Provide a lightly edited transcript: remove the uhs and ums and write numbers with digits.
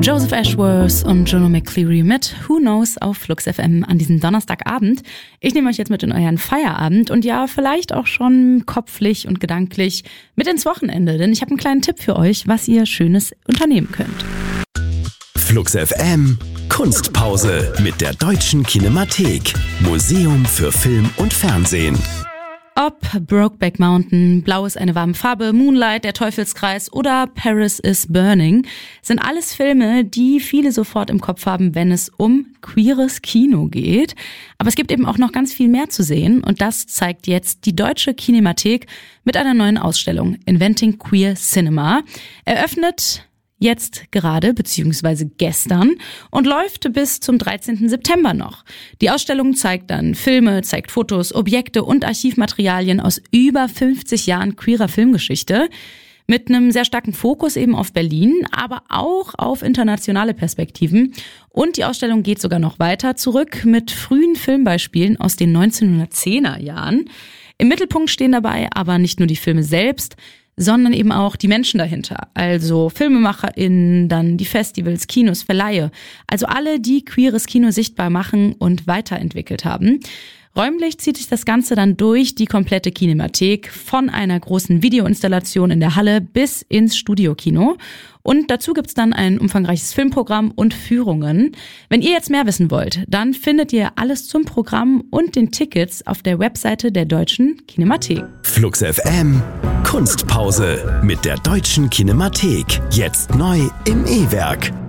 Joseph Ashworth und Jono McCleary mit Who Knows auf Flux FM an diesem Donnerstagabend. Ich nehme euch jetzt mit in euren Feierabend und ja, vielleicht auch schon kopflich und gedanklich mit ins Wochenende, denn ich habe einen kleinen Tipp für euch, was ihr Schönes unternehmen könnt. Flux FM Kunstpause mit der Deutschen Kinemathek. Museum für Film und Fernsehen. Ob Brokeback Mountain, Blau ist eine warme Farbe, Moonlight, Der Teufelskreis oder Paris is Burning sind alles Filme, die viele sofort im Kopf haben, wenn es um queeres Kino geht. Aber es gibt eben auch noch ganz viel mehr zu sehen und das zeigt jetzt die Deutsche Kinemathek mit einer neuen Ausstellung, Inventing Queer Cinema. Eröffnet jetzt gerade bzw. gestern und läuft bis zum 13. September noch. Die Ausstellung zeigt dann Filme, zeigt Fotos, Objekte und Archivmaterialien aus über 50 Jahren queerer Filmgeschichte. Mit einem sehr starken Fokus eben auf Berlin, aber auch auf internationale Perspektiven. Und die Ausstellung geht sogar noch weiter zurück mit frühen Filmbeispielen aus den 1910er Jahren. Im Mittelpunkt stehen dabei aber nicht nur die Filme selbst, sondern eben auch die Menschen dahinter. Also FilmemacherInnen, dann die Festivals, Kinos, Verleihe. Also alle, die queeres Kino sichtbar machen und weiterentwickelt haben. Räumlich zieht sich das Ganze dann durch die komplette Kinemathek, von einer großen Videoinstallation in der Halle bis ins Studiokino. Und dazu gibt's dann ein umfangreiches Filmprogramm und Führungen. Wenn ihr jetzt mehr wissen wollt, dann findet ihr alles zum Programm und den Tickets auf der Webseite der Deutschen Kinemathek. Flux FM Kunstpause mit der Deutschen Kinemathek. Jetzt neu im E-Werk.